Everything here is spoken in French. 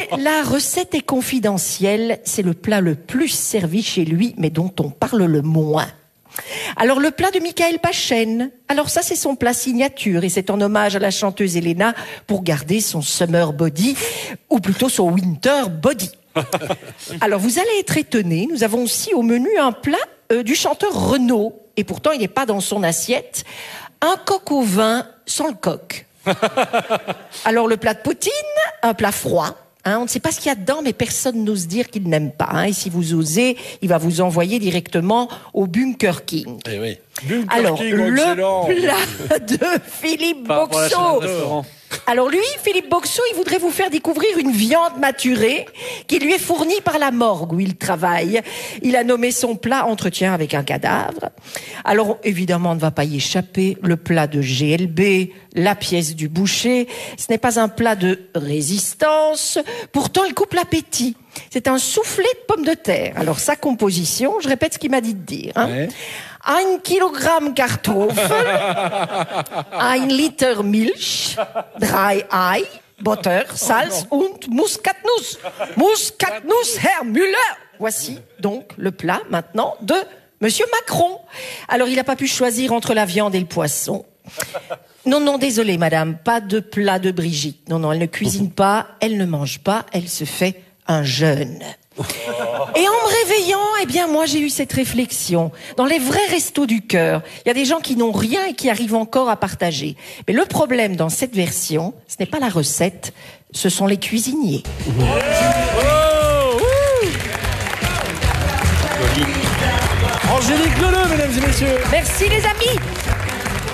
la recette est confidentielle. C'est le plat le plus servi chez lui, mais dont on parle le moins. Alors, le plat de Michael Pachen. Alors ça, c'est son plat signature et c'est en hommage à la chanteuse Elena pour garder son summer body, ou plutôt son winter body. Alors, vous allez être étonnés, nous avons aussi au menu un plat du chanteur Renaud. Et pourtant, il n'est pas dans son assiette. Un coq au vin sans le coq. Alors, le plat de Poutine, un plat froid. On ne sait pas ce qu'il y a dedans, mais personne n'ose dire qu'il n'aime pas. Et si vous osez, il va vous envoyer directement au Bunker King. Eh oui. Bunker Alors, King, le excellent. plat de Philippe Boxeau. Alors lui, Philippe Boxeau, il voudrait vous faire découvrir une viande maturée qui lui est fournie par la morgue où il travaille. Il a nommé son plat entretien avec un cadavre. Alors évidemment, on ne va pas y échapper. Le plat de GLB, la pièce du boucher. Ce n'est pas un plat de résistance. Pourtant, il coupe l'appétit. C'est un soufflé de pommes de terre. Alors sa composition, je répète ce qu'il m'a dit de dire. 1 Kilogramm Kartoffel, 1 Liter Milch, 3 Ei, Butter, Salz und Muskatnuss. Muskatnuss, Herr Müller. Voici donc le plat maintenant de Monsieur Macron. Alors il n'a pas pu choisir entre la viande et le poisson. Non, désolé madame, pas de plat de Brigitte. Non, elle ne cuisine pas, elle ne mange pas, elle se fait un jeûne. Et en me réveillant, eh bien, moi, j'ai eu cette réflexion. Dans les vrais restos du cœur, il y a des gens qui n'ont rien et qui arrivent encore à partager. Mais le problème dans cette version, ce n'est pas la recette, ce sont les cuisiniers. Angélique Leleux, mesdames et messieurs. Merci les amis.